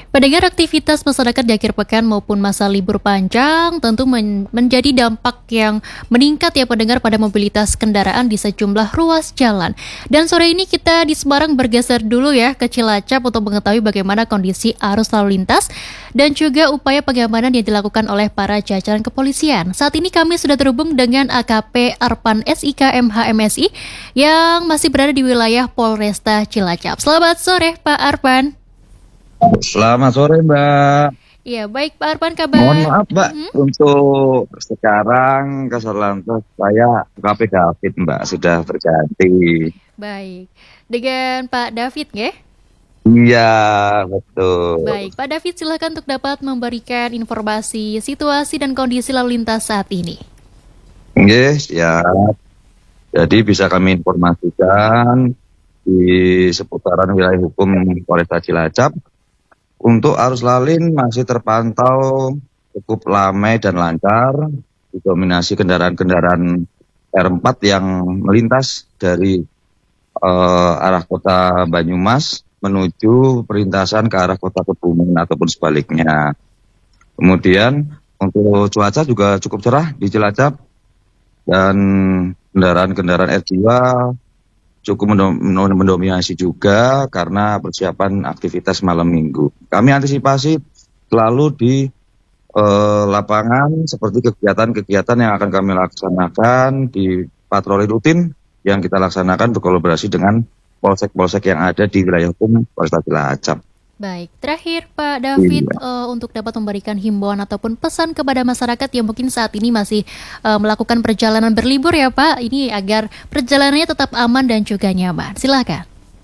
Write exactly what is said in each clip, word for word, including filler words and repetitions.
Pendengar, aktivitas masyarakat di akhir pekan maupun masa libur panjang tentu men- menjadi dampak yang meningkat ya pendengar pada mobilitas kendaraan di sejumlah ruas jalan. Dan sore ini kita di Semarang bergeser dulu ya ke Cilacap untuk mengetahui bagaimana kondisi arus lalu lintas dan juga upaya pengamanan yang dilakukan oleh para jajaran kepolisian. Saat ini kami sudah terhubung dengan A K P Arpan S I K M H M S I yang masih berada di wilayah Polresta Cilacap. Selamat sore Pak Arpan. Selamat sore Mbak. Iya, baik Pak Arpan, kabar? Mohon maaf Mbak, Mm-hmm. untuk sekarang Kasar Lantas saya A K P David Mbak, sudah berganti. Baik, dengan Pak David ya? Iya, betul. Baik, Pak David silakan untuk dapat memberikan informasi situasi dan kondisi lalu lintas saat ini. Oke, siap. Jadi bisa kami informasikan di seputaran wilayah hukum Polresta Cilacap. Untuk arus lalin masih terpantau cukup ramai dan lancar, didominasi kendaraan-kendaraan R empat yang melintas dari uh, arah kota Banyumas menuju perlintasan ke arah kota Kebumen ataupun sebaliknya. Kemudian untuk cuaca juga cukup cerah di Cilacap dan kendaraan-kendaraan R dua cukup mendominasi juga karena persiapan aktivitas malam minggu. Kami antisipasi selalu di eh, lapangan seperti kegiatan-kegiatan yang akan kami laksanakan di patroli rutin yang kita laksanakan berkolaborasi dengan polsek-polsek yang ada di wilayah hukum Polresta Cilacap. Baik, terakhir Pak David Iya. uh, untuk dapat memberikan himbauan ataupun pesan kepada masyarakat yang mungkin saat ini masih uh, melakukan perjalanan berlibur ya Pak, ini agar perjalanannya tetap aman dan juga nyaman. Silakan.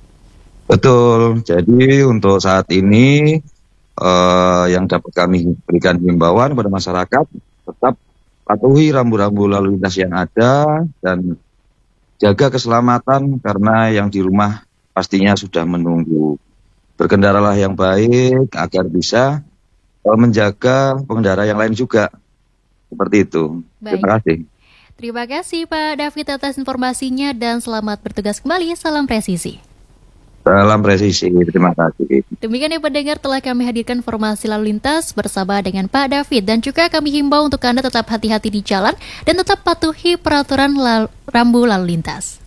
Betul, jadi untuk saat ini eh, yang dapat kami berikan himbauan kepada masyarakat tetap patuhi rambu-rambu lalu lintas yang ada dan jaga keselamatan karena yang di rumah pastinya sudah menunggu. Berkendaralah yang baik agar bisa eh, menjaga pengendara yang lain juga. Seperti itu. Baik. Terima kasih. Terima kasih Pak David atas informasinya dan selamat bertugas kembali. Salam presisi. Salam presisi, terima kasih. Demikian ya pendengar, telah kami hadirkan informasi lalu lintas bersama dengan Pak David. Dan juga kami himbau untuk Anda tetap hati-hati di jalan dan tetap patuhi peraturan lal- rambu lalu lintas.